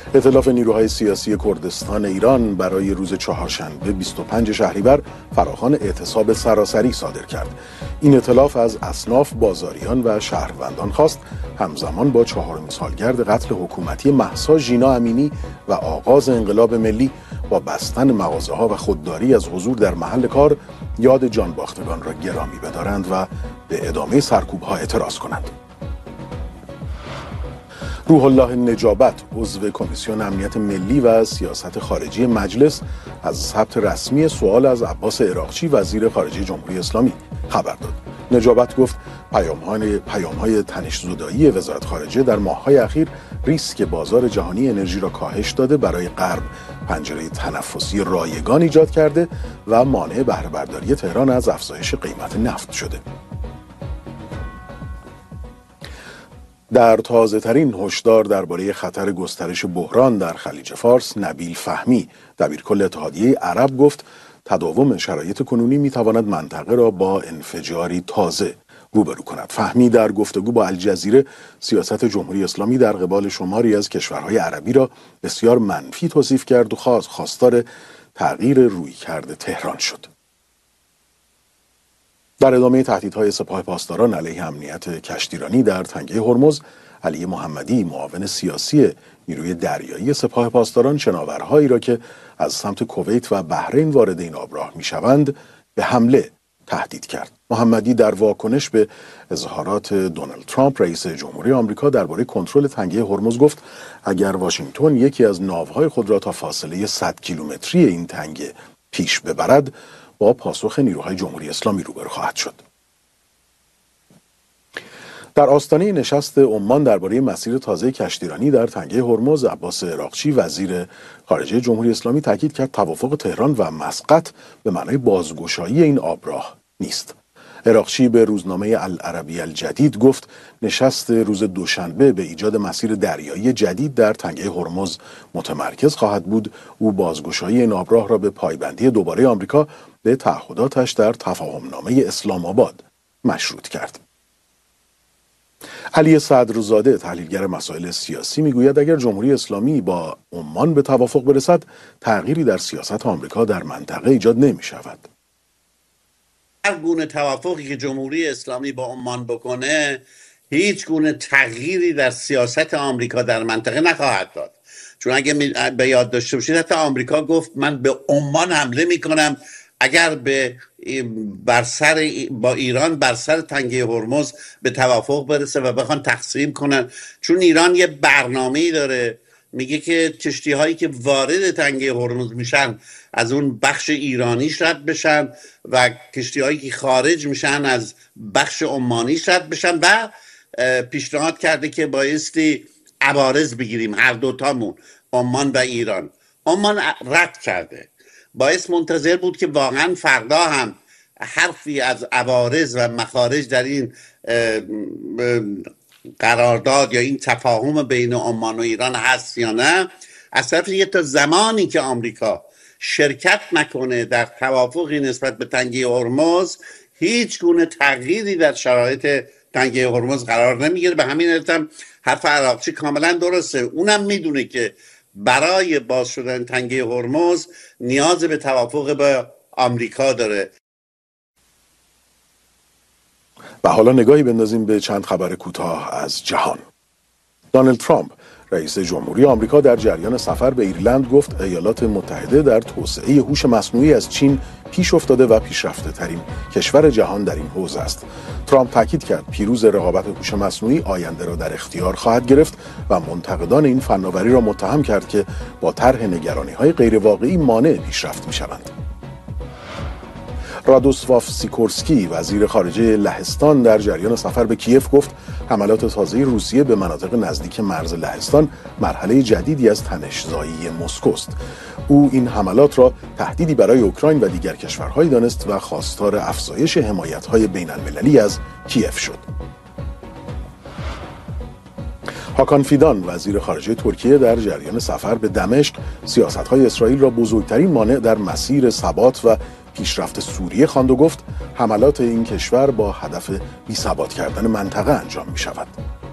ائتلاف نیروهای سیاسی کردستان ایران برای روز چهارشنبه 25 شهریور فراخوان اعتصاب سراسری صادر کرد. این ائتلاف از اصناف بازاریان و شهروندان خواست همزمان با 4مین سالگرد قتل حکومتی مهسا ژینا امینی و آغاز انقلاب ملی با بستن مغازه‌ها و خودداری از حضور در محل کار یاد جانباختگان را گرامی بدارند و به ادامه سرکوب‌ها اعتراض کنند. روح الله نجابت عضو کمیسیون امنیت ملی و سیاست خارجی مجلس از ثبت رسمی سوال از عباس عراقچی وزیر خارجه جمهوری اسلامی خبر داد. نجابت گفت پیام‌های تنش‌زدایی وزارت خارجه در ماه‌های اخیر ریسک بازار جهانی انرژی را کاهش داده، برای غرب پنجره تنفسی رایگان ایجاد کرده و مانع بهره برداری تهران از افزایش قیمت نفت شده. در تازه‌ترین هشدار درباره خطر گسترش بحران در خلیج فارس، نبیل فهمی دبیرکل اتحادیه عرب گفت تداوم شرایط کنونی می‌تواند منطقه را با انفجاری تازه روبرو کند. فهمی در گفتگو با الجزیره سیاست جمهوری اسلامی در قبال شماری از کشورهای عربی را بسیار منفی توصیف کرد و خواستار تغییر رویکرد تهران شد. در ادامه تهدیدهای سپاه پاسداران علیه امنیت کشتیرانی در تنگه هرمز، علی محمدی معاون سیاسی نیروی دریایی سپاه پاسداران شناورهایی را که از سمت کویت و بحرین وارد این آبراه می‌شوند به حمله تهدید کرد. محمدی در واکنش به اظهارات دونالد ترامپ رئیس جمهوری آمریکا درباره کنترل تنگه هرمز گفت اگر واشنگتن یکی از ناوهای خود را تا فاصله 100 کیلومتری این تنگه پیش ببرد، با پاسخ نیروهای جمهوری اسلامی روبرو خواهد شد. در آستانه نشست عمان درباره مسیر تازه کشتیرانی در تنگه هرمز، عباس عراقچی وزیر خارجه جمهوری اسلامی تاکید کرد توافق تهران و مسقط به معنای بازگشایی این آبراه نیست. عراقچی به روزنامه العربی الجدید گفت نشست روز دوشنبه به ایجاد مسیر دریایی جدید در تنگه هرمز متمرکز خواهد بود. او بازگشایی این آبراه را به پایبندی دوباره آمریکا به تعهداتش در تفاهمنامه اسلام آباد مشروط کرد. علی صدرزاده تحلیلگر مسائل سیاسی میگوید اگر جمهوری اسلامی با عمان به توافق برسد، تغییری در سیاست آمریکا در منطقه ایجاد نمی شود. هر گونه توافقی که جمهوری اسلامی با عمان بکنه هیچ گونه تغییری در سیاست آمریکا در منطقه نخواهد داد، چون اگه به یاد داشته باشید حتی آمریکا گفت من به عمان حمله میکنم اگر با ایران بر سر تنگه هرمز به توافق برسه و بخوان تقسیم کنن، چون ایران یه برنامه‌ای داره میگه که کشتی هایی که وارد تنگه هرمز میشن از اون بخش ایرانیش رد بشن و کشتی هایی که خارج میشن از بخش عمانیش رد بشن و پیشنهاد کرده که بایستی عوارض بگیریم هر دوتامون، عمان و ایران. عمان رد کرده. باعث منتظر بود که واقعا فردا هم حرفی از عوارض و مخارج در این قرارداد یا این تفاهم بین عمان و ایران هست یا نه. از طرف دیگه تا زمانی که آمریکا شرکت نکنه در توافقی نسبت به تنگه هرمز، هیچ گونه تغییری در شرایط تنگه هرمز قرار نمیگیره. به همین علت حرف عراقچی کاملا درسته. اونم میدونه که برای باز شدن تنگه هرمز نیاز به توافق با آمریکا داره. و حالا نگاهی بندازیم به چند خبر کوتاه از جهان. دونالد ترامپ رئیس جمهوری آمریکا در جریان سفر به ایرلند گفت ایالات متحده در توسعه هوش مصنوعی از چین پیش افتاده و پیشرفته ترین کشور جهان در این حوزه است. ترامپ تاکید کرد پیروز رقابت هوش مصنوعی آینده را در اختیار خواهد گرفت و منتقدان این فناوری را متهم کرد که با طرح نگرانی‌های غیرواقعی مانع پیشرفت می‌شوند. رادوسواف سیکورسکی وزیر خارجه لهستان در جریان سفر به کیف گفت حملات تازه روسیه به مناطق نزدیک مرز لهستان مرحله جدیدی از تنش‌زایی مسکوست. او این حملات را تهدیدی برای اوکراین و دیگر کشورهایی دانست و خواستار افزایش حمایت‌های بین‌المللی از کیف شد. هاکان فیدان وزیر خارجه ترکیه در جریان سفر به دمشق سیاست‌های اسرائیل را بزرگترین مانع در مسیر ثبات و پیشرفت سوریه خواند و گفت حملات این کشور با هدف بی‌ثبات کردن منطقه انجام می‌شود.